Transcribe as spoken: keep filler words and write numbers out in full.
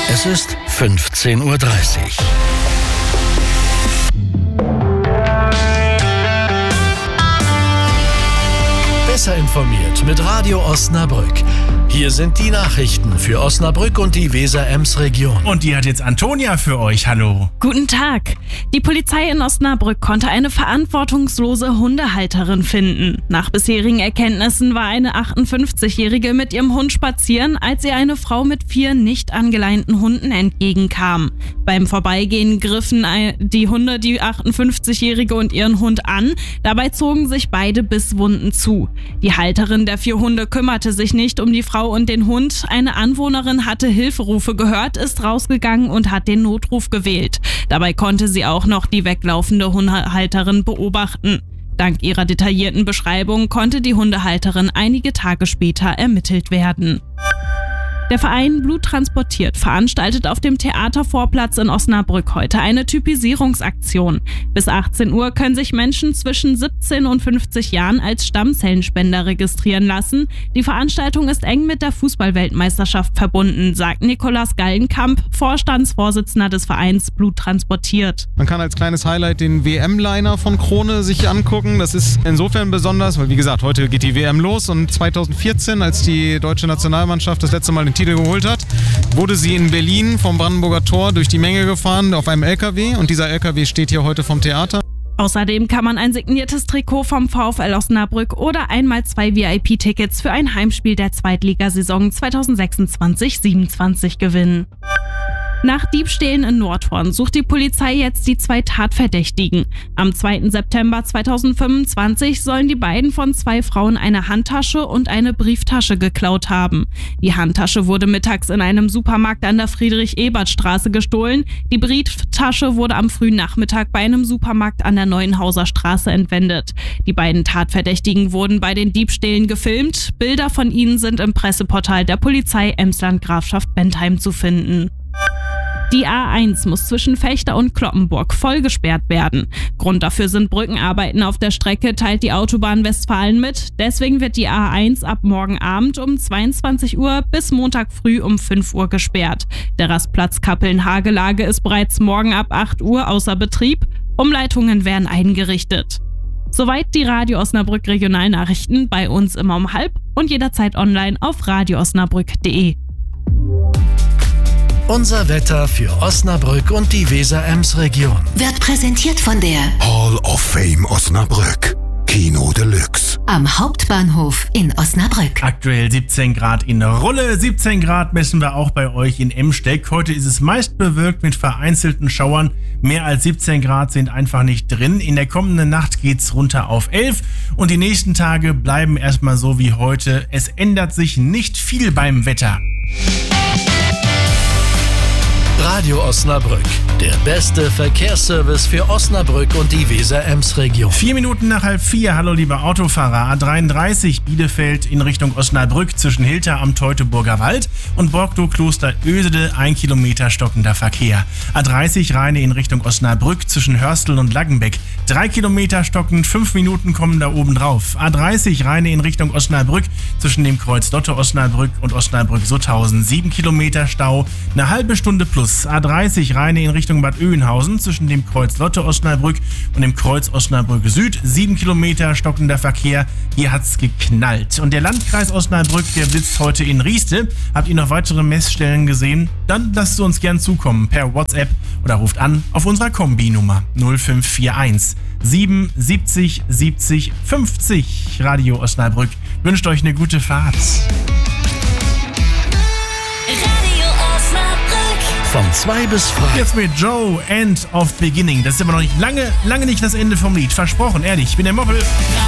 Es ist fünfzehn Uhr dreißig. Besser informiert mit Radio Osnabrück. Hier sind die Nachrichten für Osnabrück und die Weser-Ems-Region. Und die hat jetzt Antonia für euch. Hallo. Guten Tag. Die Polizei in Osnabrück konnte eine verantwortungslose Hundehalterin finden. Nach bisherigen Erkenntnissen war eine achtundfünfzigjährige mit ihrem Hund spazieren, als ihr eine Frau mit vier nicht angeleinten Hunden entgegenkam. Beim Vorbeigehen griffen die Hunde die achtundfünfzigjährige und ihren Hund an. Dabei zogen sich beide Bisswunden zu. Die Halterin der vier Hunde kümmerte sich nicht um die Frau und den Hund. Eine Anwohnerin hatte Hilferufe gehört, ist rausgegangen und hat den Notruf gewählt. Dabei konnte sie auch noch die weglaufende Hundehalterin beobachten. Dank ihrer detaillierten Beschreibung konnte die Hundehalterin einige Tage später ermittelt werden. Der Verein Blut transportiert veranstaltet auf dem Theatervorplatz in Osnabrück heute eine Typisierungsaktion. Bis achtzehn Uhr können sich Menschen zwischen siebzehn und fünfzig Jahren als Stammzellenspender registrieren lassen. Die Veranstaltung ist eng mit der Fußball-Weltmeisterschaft verbunden, sagt Nikolaus Gallenkamp, Vorstandsvorsitzender des Vereins Blut transportiert. Man kann als kleines Highlight den W M-Liner von Krone sich angucken. Das ist insofern besonders, weil wie gesagt, heute geht die W M los und zweitausendvierzehn, als die deutsche Nationalmannschaft das letzte Mal den Titel geholt hat, wurde sie in Berlin vom Brandenburger Tor durch die Menge gefahren auf einem L K W und dieser L K W steht hier heute vom Theater. Außerdem kann man ein signiertes Trikot vom VfL Osnabrück oder einmal zwei V I P-Tickets für ein Heimspiel der Zweitligasaison zweitausendsechsundzwanzig siebenundzwanzig gewinnen. Nach Diebstählen in Nordhorn sucht die Polizei jetzt die zwei Tatverdächtigen. Am zweiten September zweitausendfünfundzwanzig sollen die beiden von zwei Frauen eine Handtasche und eine Brieftasche geklaut haben. Die Handtasche wurde mittags in einem Supermarkt an der Friedrich-Ebert-Straße gestohlen. Die Brieftasche wurde am frühen Nachmittag bei einem Supermarkt an der Neuenhauser Straße entwendet. Die beiden Tatverdächtigen wurden bei den Diebstählen gefilmt. Bilder von ihnen sind im Presseportal der Polizei Emsland-Grafschaft Bentheim zu finden. Die A eins muss zwischen Vechta und Cloppenburg voll gesperrt werden. Grund dafür sind Brückenarbeiten auf der Strecke, teilt die Autobahn Westfalen mit. Deswegen wird die A eins ab morgen Abend um zweiundzwanzig Uhr bis Montag früh um fünf Uhr gesperrt. Der Rastplatz Kappeln-Hagelage ist bereits morgen ab acht Uhr außer Betrieb. Umleitungen werden eingerichtet. Soweit die Radio Osnabrück Regionalnachrichten, bei uns immer um halb und jederzeit online auf radio osnabrück punkt de. Unser Wetter für Osnabrück und die Weser-Ems-Region Wird präsentiert von der Hall of Fame Osnabrück. Kino Deluxe. Am Hauptbahnhof in Osnabrück. Aktuell siebzehn Grad in Rulle, siebzehn Grad messen wir auch bei euch in Emsteck. Heute ist es meist bewölkt mit vereinzelten Schauern. Mehr als siebzehn Grad sind einfach nicht drin. In der kommenden Nacht geht's runter auf elf und die nächsten Tage bleiben erstmal so wie heute. Es ändert sich nicht viel beim Wetter. Radio Osnabrück, der beste Verkehrsservice für Osnabrück und die Weser-Ems-Region. Vier Minuten nach halb vier. Hallo liebe Autofahrer. A dreiunddreißig Bielefeld in Richtung Osnabrück zwischen Hilter am Teutoburger Wald und Borgdow-Kloster-Ösede ein Kilometer stockender Verkehr. A dreißig Rheine in Richtung Osnabrück zwischen Hörstel und Laggenbeck. Drei Kilometer stockend, fünf Minuten kommen da oben drauf. A dreißig Rheine in Richtung Osnabrück zwischen dem Kreuz Lotte Osnabrück und Osnabrück-Sutthausen. Sieben Kilometer Stau, eine halbe Stunde plus. A dreißig Rheine in Richtung Bad Oeynhausen zwischen dem Kreuz Lotte Osnabrück und dem Kreuz Osnabrück Süd. Sieben Kilometer stockender Verkehr. Hier hat's geknallt. Und der Landkreis Osnabrück, der sitzt heute in Rieste. Habt ihr noch weitere Messstellen gesehen? Dann lasst es uns gern zukommen per WhatsApp oder ruft an auf unserer Kombi-Nummer null fünf vier eins sieben siebzig siebzig fünfzig. Radio Osnabrück wünscht euch eine gute Fahrt. Von zwei bis frei. Jetzt mit Joe, End of Beginning. Das ist aber noch nicht lange, lange nicht das Ende vom Lied. Versprochen, ehrlich. Ich bin der Moppel.